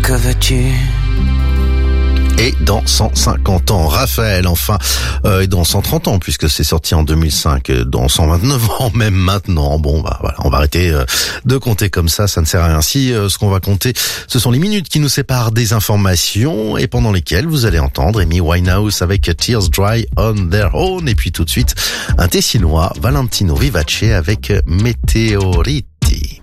que veux-tu? Et dans 150 ans, Raphaël, enfin, et dans 130 ans, puisque c'est sorti en 2005, dans 129 ans même maintenant. Bon, bah voilà, on va arrêter de compter comme ça ne sert à rien. Si ce qu'on va compter, ce sont les minutes qui nous séparent des informations et pendant lesquelles vous allez entendre Amy Winehouse avec Tears Dry on Their Own. Et puis tout de suite, un Tessinois, Valentino Vivace avec Météorite.